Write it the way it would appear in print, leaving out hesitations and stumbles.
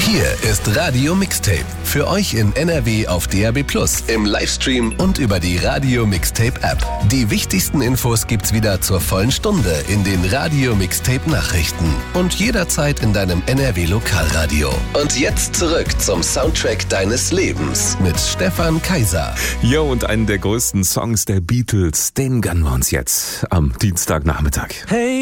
Hier ist Radio Mixtape. Für euch in NRW auf DAB+, im Livestream und über die Radio Mixtape App. Die wichtigsten Infos gibt's wieder zur vollen Stunde in den Radio Mixtape Nachrichten. Und jederzeit in deinem NRW Lokalradio. Und jetzt zurück zum Soundtrack deines Lebens mit Stefan Kaiser. Jo, und einen der größten Songs der Beatles, den gönnen wir uns jetzt am Dienstagnachmittag. Hey.